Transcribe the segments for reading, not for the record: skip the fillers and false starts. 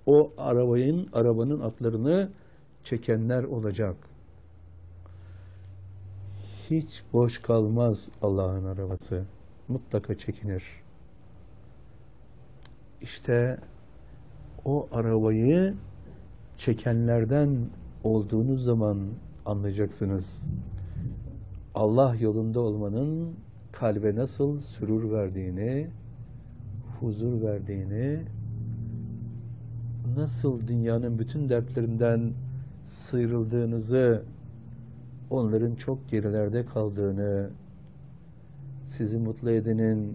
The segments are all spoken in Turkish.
o arabanın atlarını çekenler olacak. Hiç boş kalmaz Allah'ın arabası. Mutlaka çekinir. İşte o arabayı çekenlerden olduğunuz zaman anlayacaksınız. Allah yolunda olmanın kalbe nasıl sürur verdiğini, huzur verdiğini, nasıl dünyanın bütün dertlerinden sıyrıldığınızı, onların çok gerilerde kaldığını, sizi mutlu edenin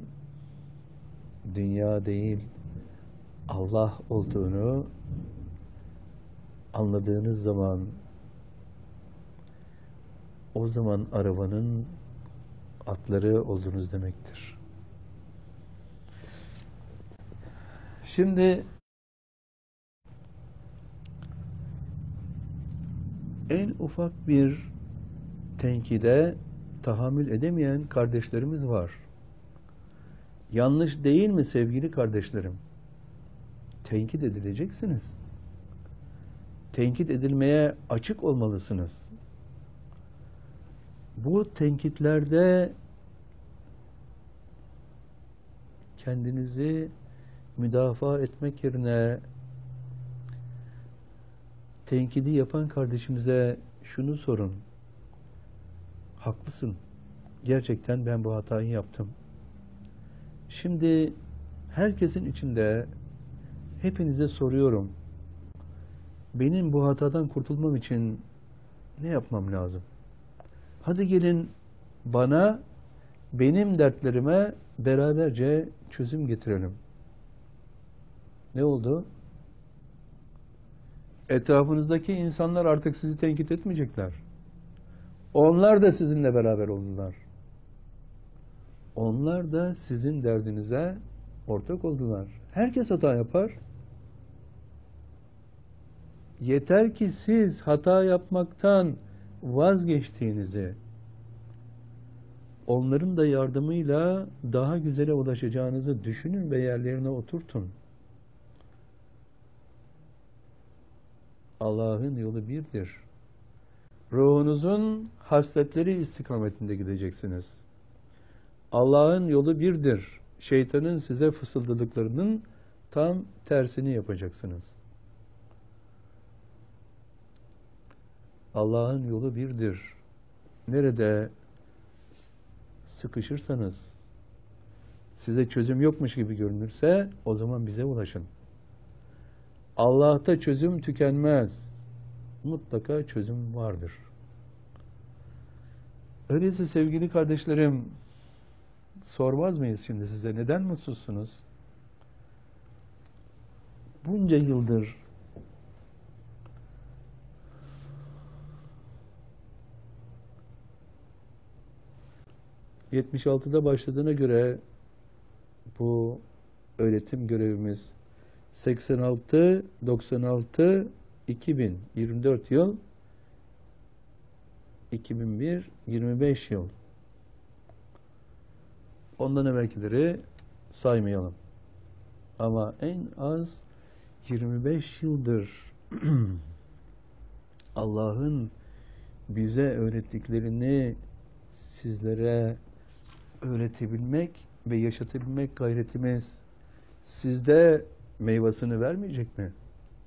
dünya değil, Allah olduğunu anladığınız zaman, o zaman arabanın atları oldunuz demektir. Şimdi en ufak bir tenkide tahammül edemeyen kardeşlerimiz var. Yanlış değil mi sevgili kardeşlerim? Tenkit edileceksiniz. Tenkit edilmeye açık olmalısınız. Bu tenkitlerde kendinizi müdafaa etmek yerine tenkidi yapan kardeşimize şunu sorun. Haklısın. Gerçekten ben bu hatayı yaptım. Şimdi herkesin içinde hepinize soruyorum. Benim bu hatadan kurtulmam için ne yapmam lazım? Hadi gelin bana, benim dertlerime beraberce çözüm getirelim. Ne oldu? Etrafınızdaki insanlar artık sizi tenkit etmeyecekler. Onlar da sizinle beraber oldular. Onlar da sizin derdinize ortak oldular. Herkes hata yapar. Yeter ki siz hata yapmaktan vazgeçtiğinizi, onların da yardımıyla daha güzele ulaşacağınızı düşünün ve yerlerine oturtun. Allah'ın yolu birdir. Ruhunuzun hasletleri istikametinde gideceksiniz. Allah'ın yolu birdir. Şeytanın size fısıldadıklarının tam tersini yapacaksınız. Allah'ın yolu birdir. Nerede sıkışırsanız, size çözüm yokmuş gibi görünürse o zaman bize ulaşın. Allah'ta çözüm tükenmez. Mutlaka çözüm vardır. Öyleyse sevgili kardeşlerim, sormaz mıyız şimdi size? Neden mutsuzsunuz? Bunca yıldır ...76'da başladığına göre bu öğretim görevimiz 86, 96, 2000, 24 yıl, 2001, 25 yıl. Ondan evvelkileri saymayalım. Ama en az 25 yıldır Allah'ın bize öğrettiklerini sizlere öğretebilmek ve yaşatabilmek gayretimiz sizde meyvasını vermeyecek mi?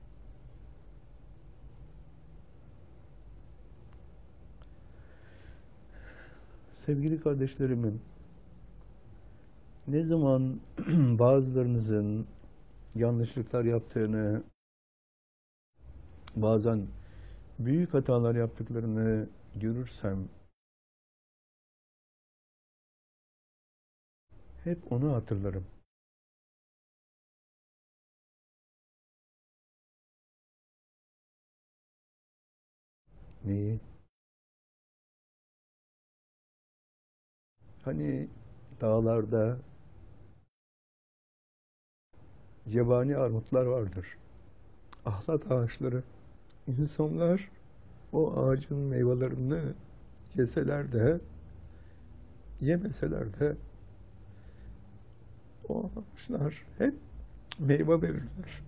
Sevgili kardeşlerimin, ne zaman bazılarınızın yanlışlıklar yaptığını, bazen büyük hatalar yaptıklarını görürsem, hep onu hatırlarım. Neyi? Hani dağlarda yabani armutlar vardır. Ahlat ağaçları. İnsanlar o ağacın meyvelerini yeseler de, yemeseler de o ağaçlar hep meyve verirler.